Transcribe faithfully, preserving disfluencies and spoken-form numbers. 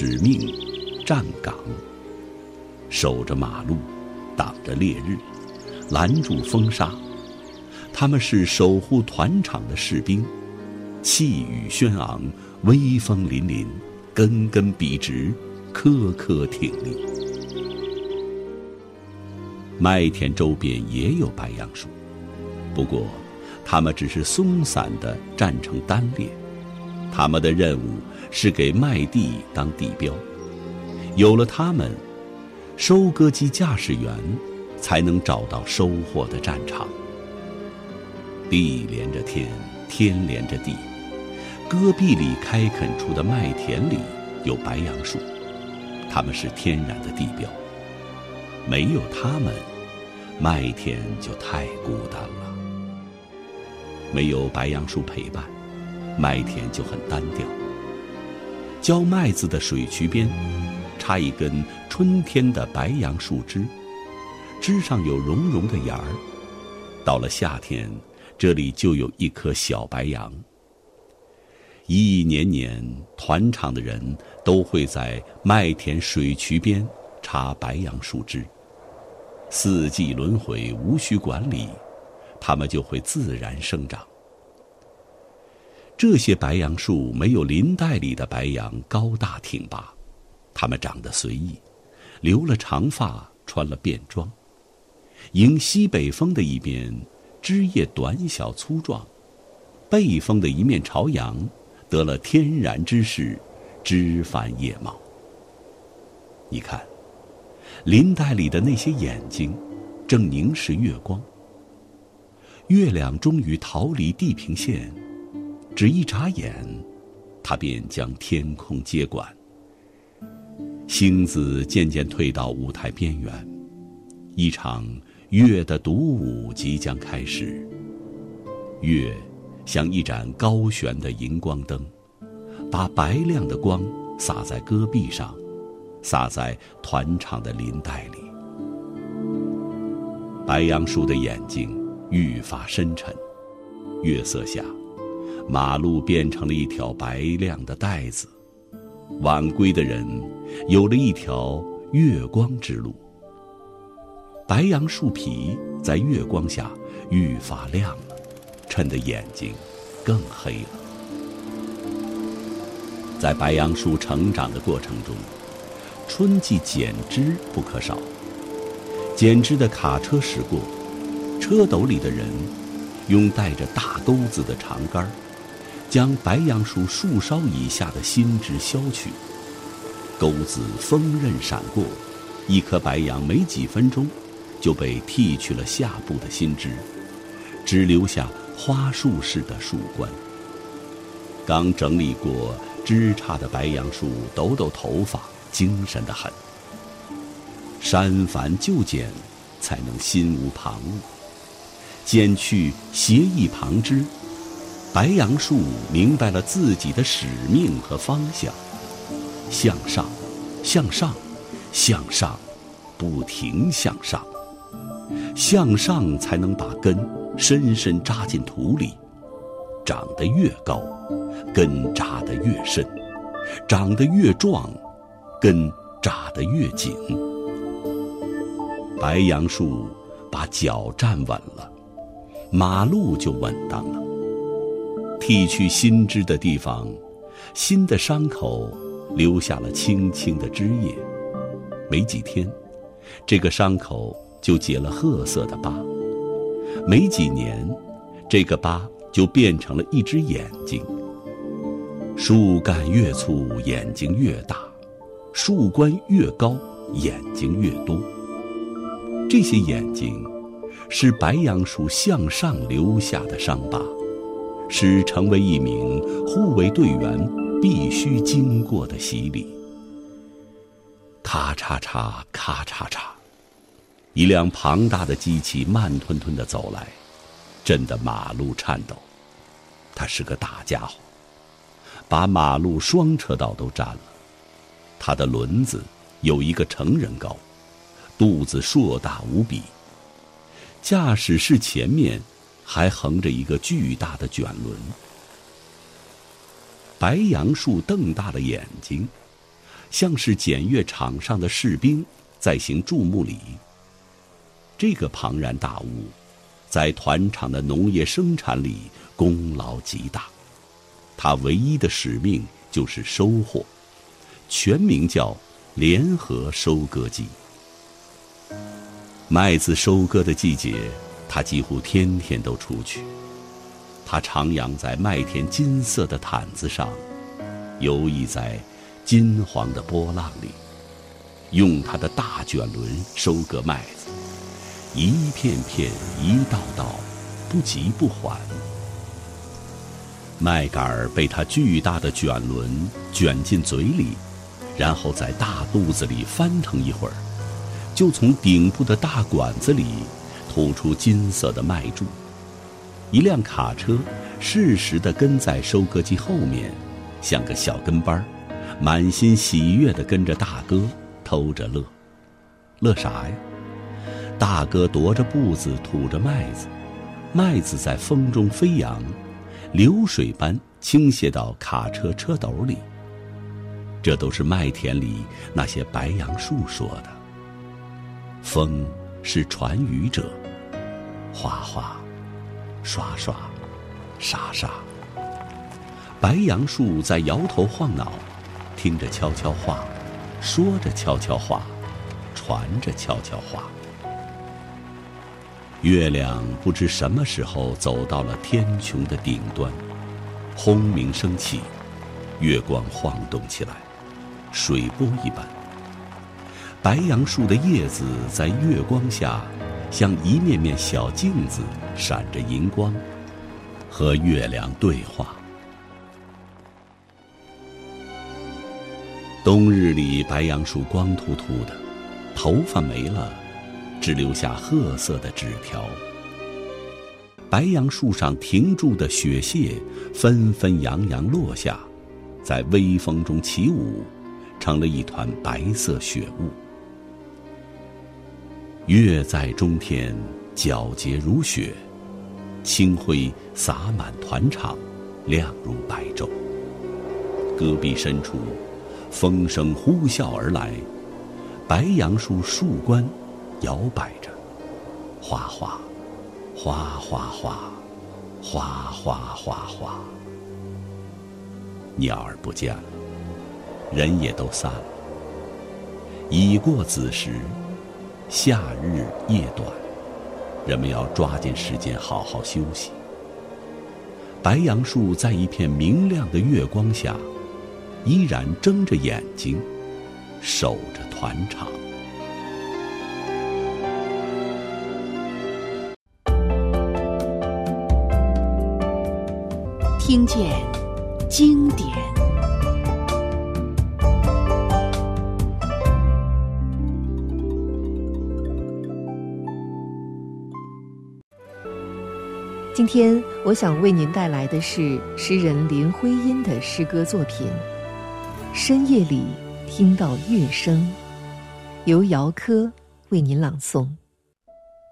使命，站岗，守着马路，挡着烈日，拦住风沙。他们是守护团场的士兵，气宇轩昂，威风凛凛，根根笔直，颗颗挺立。麦田周边也有白杨树，不过它们只是松散地站成单列。他们的任务是给麦地当地标，有了它们，收割机驾驶员才能找到收获的战场。地连着天，天连着地，戈壁里开垦出的麦田里有白杨树，它们是天然的地标。没有它们，麦田就太孤单了。没有白杨树陪伴，麦田就很单调。浇麦子的水渠边插一根春天的白杨树枝，枝上有绒绒的芽儿。到了夏天，这里就有一棵小白杨。一一年年，团场的人都会在麦田水渠边插白杨树枝。四季轮回，无需管理，它们就会自然生长。这些白杨树没有林带里的白杨高大挺拔，它们长得随意，留了长发，穿了便装。迎西北风的一边，枝叶短小粗壮；背风的一面朝阳，得了天然之势，枝繁叶茂。你看，林带里的那些眼睛正凝视月光。月亮终于逃离地平线，只一眨眼，它便将天空接管。星子渐渐退到舞台边缘，一场月的独舞即将开始。月像一盏高悬的荧光灯，把白亮的光洒在戈壁上，洒在团场的林带里。白杨树的眼睛愈发深沉，月色下，马路变成了一条白亮的带子，晚归的人有了一条月光之路。白杨树皮在月光下愈发亮了，衬得眼睛更黑了。在白杨树成长的过程中，春季剪枝不可少。剪枝的卡车驶过，车斗里的人用带着大钩子的长杆，将白杨树树梢以下的新枝削去。钩子锋刃闪过，一棵白杨没几分钟就被剃去了下部的新枝，只留下花束似的树冠。刚整理过枝杈的白杨树抖抖头发，精神得很。删繁就简，才能心无旁骛。剪去斜翼旁枝，白杨树明白了自己的使命和方向，向上，向上，向上，不停向上。向上才能把根深深扎进土里，长得越高，根扎得越深，长得越壮，根扎得越紧。白杨树把脚站稳了，马路就稳当了。剃去新枝的地方，新的伤口留下了青青的枝叶。没几天，这个伤口就结了褐色的疤。没几年，这个疤就变成了一只眼睛。树干越粗，眼睛越大；树冠越高，眼睛越多。这些眼睛是白杨树向上留下的伤疤，是成为一名护卫队员必须经过的洗礼。咔嚓嚓，咔嚓嚓，一辆庞大的机器慢吞吞地走来，震得马路颤抖。它是个大家伙，把马路双车道都占了。它的轮子有一个成人高，肚子硕大无比。驾驶室前面还横着一个巨大的卷轮。白杨树瞪大了眼睛， 像是检阅场上的士兵在行注目礼。这个庞然大物，在团场的农业生产里功劳极大，它唯一的使命就是收获，全名叫联合收割机。麦子收割的季节，它几乎天天都出去。它徜徉在麦田金色的毯子上，游弋在金黄的波浪里，用它的大卷轮收割麦子，一片片一道道，不急不缓。麦秆儿被它巨大的卷轮卷进嘴里，然后在大肚子里翻腾一会儿，就从顶部的大管子里吐出金色的麦柱。一辆卡车适时地跟在收割机后面，像个小跟班，满心喜悦地跟着大哥偷着乐。乐啥呀？大哥踱着步子吐着麦子，麦子在风中飞扬，流水般倾泻到卡车车斗里。这都是麦田里那些白杨树说的。风是传语者，哗哗，刷刷，沙沙。白杨树在摇头晃脑，听着悄悄话，说着悄悄话，传着悄悄话。月亮不知什么时候走到了天穹的顶端，轰鸣升起，月光晃动起来，水波一般。白杨树的叶子在月光下像一面面小镜子，闪着银光，和月亮对话。冬日里，白杨树光秃秃的，头发没了，只留下褐色的纸条。白杨树上停住的雪屑纷纷扬扬落下，在微风中起舞，成了一团白色雪雾。月在中天，皎洁如雪，清辉洒满团场，亮如白昼。戈壁深处，风声呼啸而来，白杨树树冠摇摆着，哗哗，哗哗哗，哗哗哗哗。鸟儿不见了，人也都散了。已过子时，夏日夜短，人们要抓紧时间好好休息。白杨树在一片明亮的月光下，依然睁着眼睛，守着团场。 听见经典。今天我想为您带来的是诗人林徽因的诗歌作品《深夜里听到乐声》，由姚科为您朗诵。